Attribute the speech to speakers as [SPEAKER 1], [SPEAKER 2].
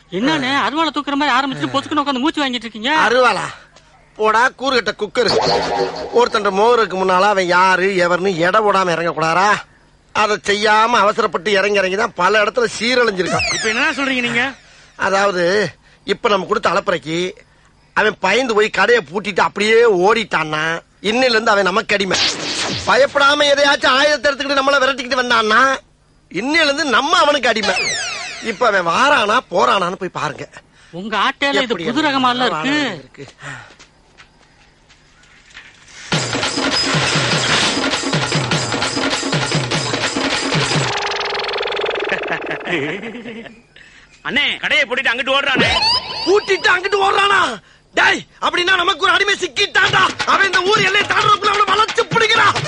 [SPEAKER 1] என்னன்னு அருவாளை தூக்குற மாதிரி ஆரம்பிச்சு பொசுக்குன்னு உட்காந்து மூச்சு வாங்கிட்டு இருக்கீங்க.
[SPEAKER 2] அருவாளா போடா கூறுகட்ட குக்கர். ஒருத்தன் மோருக்கு முன்னால அவன் யாரு எவர்னு எடை போடாம இறங்க கூடாரா? அதை செய்யாம அவசரப்பட்டு இறங்கிதான் பல இடத்துல சீரழிஞ்சிருக்கான்.
[SPEAKER 3] இப்ப என்ன சொல்றீங்க நீங்க?
[SPEAKER 2] அதாவது இப்ப நம்ம கொடுத்த அளப்பறைக்கு அவன் பயந்து போய் கடையை பூட்டிட்டு அப்படியே ஓடிட்டான்னா இன்னில இருந்து அவன் நமக்கு அடிமை. பயப்படாம எதையாச்சும் ஆயுதத்தை எடுத்துக்கிட்டு நம்மள விரட்டிக்கிட்டு வந்தான்னா இன்னில இருந்து நம்ம அவனுக்கு அடிமை. இப்ப அவன் வாரானா போறானான்னு போய் பாருங்க.
[SPEAKER 1] உங்க ஆட்டையில இது புது ரகமா இருக்கு.
[SPEAKER 3] அண்ணே கடையை போட்டுட்டு அங்கிட்டு ஓடுறானே.
[SPEAKER 2] பூட்டிட்டு அங்கிட்டு ஓடுறானா? டேய் அப்படின்னா நமக்கு ஒரு அடிமை சிக்கிட்டான்டா. அவன் இந்த ஊர் எல்லையை தாண்டறதுக்குள்ள அவனை வளைச்சு பிடிக்கிறான்.